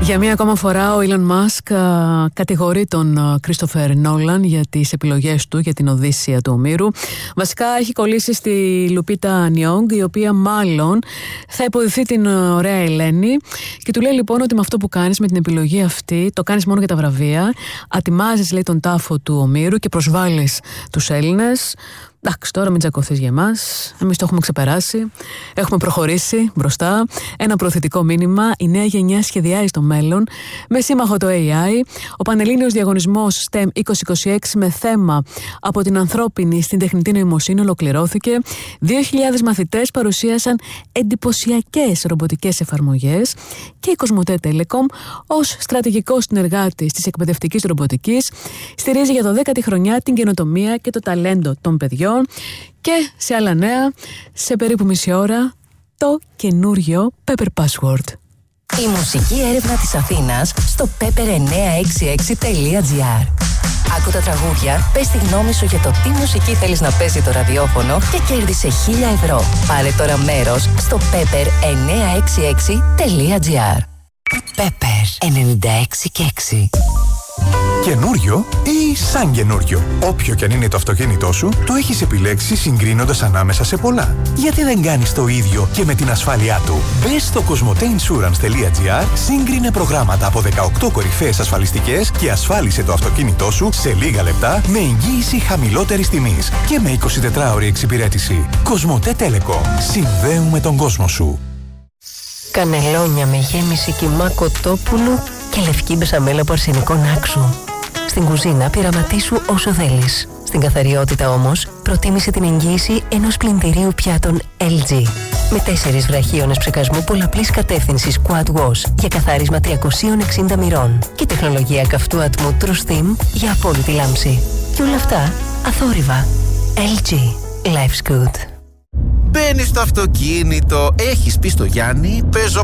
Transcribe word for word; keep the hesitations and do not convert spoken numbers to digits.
Για μία ακόμα φορά ο Elon Musk α, κατηγορεί τον Christopher Nolan για τις επιλογές του για την Οδύσσεια του Ομήρου. Βασικά έχει κολλήσει στη Λουπίτα Νιόγκ, η οποία μάλλον θα υποδηθεί την ωραία Ελένη και του λέει λοιπόν ότι με αυτό που κάνεις, με την επιλογή αυτή, το κάνεις μόνο για τα βραβεία, ατιμάζεις, λέει, τον τάφο του Ομήρου και προσβάλλεις τους Έλληνες. Εντάξει, τώρα μην τσακωθείς για εμάς. Εμείς το έχουμε ξεπεράσει. Έχουμε προχωρήσει μπροστά. Ένα προωθητικό μήνυμα. Η νέα γενιά σχεδιάζει το μέλλον με σύμμαχο το έι άι. Ο Πανελλήνιος Διαγωνισμός στεμ είκοσι είκοσι έξι με θέμα από την ανθρώπινη στην τεχνητή νοημοσύνη ολοκληρώθηκε. Δύο χιλιάδες μαθητές παρουσίασαν εντυπωσιακές ρομποτικές εφαρμογές και η Κοσμοτέ Telecom, ως στρατηγικός συνεργάτης της εκπαιδευτικής ρομποτικής, στηρίζει για το δέκατη χρονιά την καινοτομία και το ταλέντο των παιδιών. Και σε άλλα νέα, σε περίπου μισή ώρα, το καινούριο Pepper Password. Η μουσική έρευνα της Αθήνας στο πέπερ εννιακόσια εξήντα έξι τελεία τζι άρ. Άκου τα τραγούδια, πες τη γνώμη σου για το τι μουσική θέλεις να παίζει το ραδιόφωνο και κέρδισε χίλια ευρώ. Πάρε τώρα μέρος στο πέπερ εννιακόσια εξήντα έξι τελεία τζι άρ. Pepper ενενήντα έξι και έξι. Καινούριο ή σαν καινούριο. Όποιο κι αν είναι το αυτοκίνητό σου, το έχεις επιλέξει συγκρίνοντας ανάμεσα σε πολλά. Γιατί δεν κάνεις το ίδιο και με την ασφάλειά του? Μπες στο κοσμοτέινσουρανς τελεία τζι άρ, σύγκρινε προγράμματα από δεκαοκτώ κορυφαίες ασφαλιστικές και ασφάλισε το αυτοκίνητό σου σε λίγα λεπτά με εγγύηση χαμηλότερης τιμής και με εικοσιτετράωρη εξυπηρέτηση. Κοσμοτέ Telecom. Συνδέουμε τον κόσμο σου. Κανελόνια με γέμιση κιμά κοτόπουλου και λευκή μπεσαμέλα από αρσενικό νάξου. Στην κουζίνα πειραματίσου όσο θέλεις. Στην καθαριότητα όμως προτίμησε την εγγύηση ενός πλυντηρίου πιάτων ελ τζι. Με τέσσερις βραχίονες ψεκασμού πολλαπλής κατεύθυνσης Quad Wash για καθάρισμα τριακόσια εξήντα μοιρών και τεχνολογία καυτού ατμού True Steam για απόλυτη λάμψη. Και όλα αυτά αθόρυβα. ελ τζι. Life's good. Μπαίνεις στο αυτοκίνητο, έχεις πει στο Γιάννη, παίζω